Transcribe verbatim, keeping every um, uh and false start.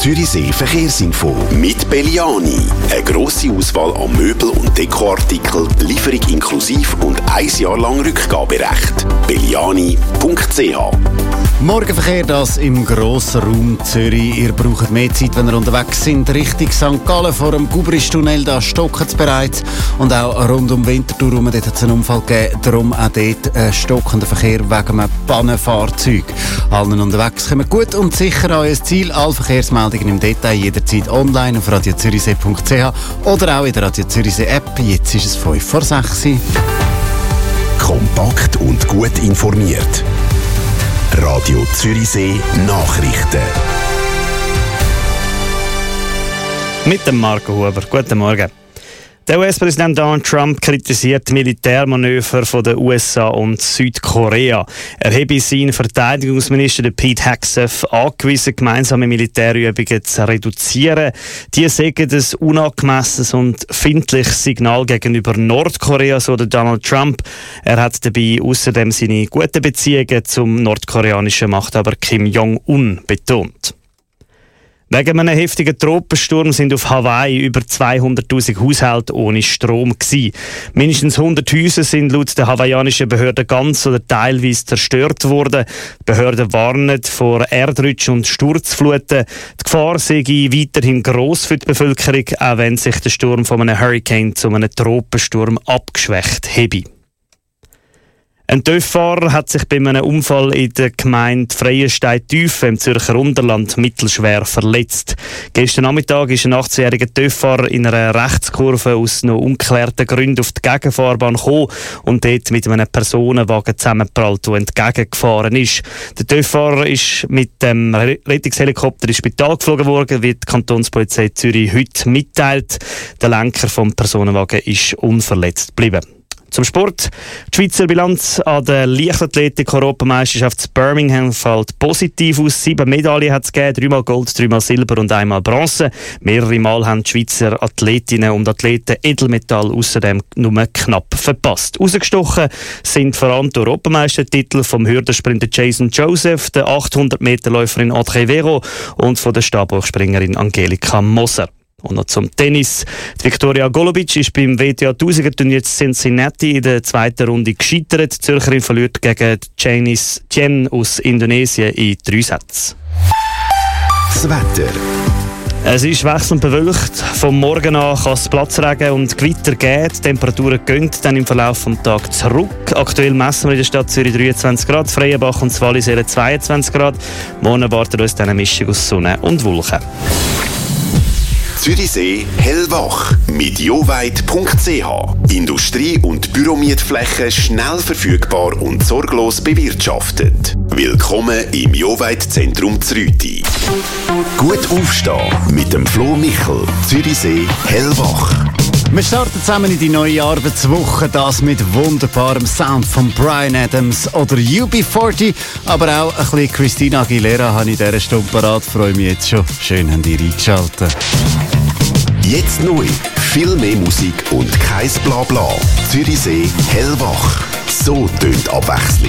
Zürichsee Verkehrsinfo mit Belliani. Eine grosse Auswahl an Möbel- und Dekoartikeln, Lieferung inklusiv und ein Jahr lang Rückgaberecht. belliani punkt c h. Morgenverkehr, das im grossen Raum Zürich. Ihr braucht mehr Zeit, wenn ihr unterwegs sind. Richtung Sankt Gallen vor dem Gubristunnel, da stockt es bereits. Und auch rund um Winterthur herum, dort hat es einen Unfall gegeben. Darum auch dort äh, stockender Verkehr wegen einem Pannenfahrzeug. Allen unterwegs kommen gut und sicher an euer Ziel. Alle Verkehrsmeldungen im Detail jederzeit online auf radio zürichsee punkt c h oder auch in der Radio Zürichsee App. Jetzt ist es fünf vor sechs. Kompakt und gut informiert. Radio Zürichsee Nachrichten. Mit dem Marco Huber. Guten Morgen. Der U S-Präsident Donald Trump kritisiert Militärmanöver von den U S A und Südkorea. Er habe seinen Verteidigungsminister Pete Hegseth angewiesen, gemeinsame Militärübungen zu reduzieren. Die sagen ein unangemessenes und findliches Signal gegenüber Nordkorea, so der Donald Trump. Er hat dabei außerdem seine guten Beziehungen zum nordkoreanischen Machthaber Kim Jong-un betont. Wegen einem heftigen Tropensturm sind auf Hawaii über zweihunderttausend Haushalte ohne Strom gewesen. Mindestens hundert Häuser sind laut der hawaiianischen Behörden ganz oder teilweise zerstört worden. Die Behörden warnen vor Erdrutsch und Sturzfluten. Die Gefahr sei weiterhin gross für die Bevölkerung, auch wenn sich der Sturm von einem Hurricane zu einem Tropensturm abgeschwächt habe. Ein TÜV-Fahrer hat sich bei einem Unfall in der Gemeinde Freienstein-Tiefen im Zürcher Unterland mittelschwer verletzt. Gestern Nachmittag ist ein achtzehnjähriger TÜV-Fahrer in einer Rechtskurve aus noch ungeklärten Gründen auf die Gegenfahrbahn gekommen und dort mit einem Personenwagen zusammengeprallt, der entgegengefahren ist. Der TÜV-Fahrer ist mit dem Rettungshelikopter ins Spital geflogen worden, wie die Kantonspolizei Zürich heute mitteilt. Der Lenker vom Personenwagen ist unverletzt geblieben. Zum Sport. Die Schweizer Bilanz an der Leichtathletik-Europameisterschaft in Birmingham fällt positiv aus. Sieben Medaillen hat es gegeben, dreimal Gold, dreimal Silber und einmal Bronze. Mehrere Mal haben die Schweizer Athletinnen und Athleten Edelmetall außerdem nur knapp verpasst. Ausgestochen sind vor allem die Europameistertitel vom Hürdensprinter Jason Joseph, der achthundert-Meter-Läuferin Audrey Vero und von der Stabhochspringerin Angelika Moser. Und noch zum Tennis. Die Viktoria Golubic ist beim W T A-Tausender-Turnier in Cincinnati in der zweiten Runde gescheitert. Die Zürcherin verliert gegen Chinese Chen aus Indonesien in drei Sätzen. Das Wetter. Es ist wechselnd bewölkt. Vom Morgen an kann es Platzregen und Gewitter geben. Die Temperaturen gehen dann im Verlauf des Tages zurück. Aktuell messen wir in der Stadt Zürich dreiundzwanzig Grad, Freienbach und Wallisellen zweiundzwanzig Grad. Morgen erwartet uns dann eine Mischung aus Sonne und Wolken. Zürichsee hellwach mit joweit punkt c h. Industrie- und Büromietflächen schnell verfügbar und sorglos bewirtschaftet. Willkommen im Joweit-Zentrum Zrüti. Gut aufstehen mit dem Flo Michel. Zürichsee hellwach. Wir starten zusammen in die neue Arbeitswoche, das mit wunderbarem Sound von Bryan Adams oder U B vierzig, aber auch ein bisschen Christina Aguilera habe ich in dieser Stunde parat. Freue mich jetzt schon. Schön, habt ihr eingeschaltet. Jetzt neu. Viel mehr Musik und kein Blabla. Zürichsee hellwach. So tönt Abwechslung.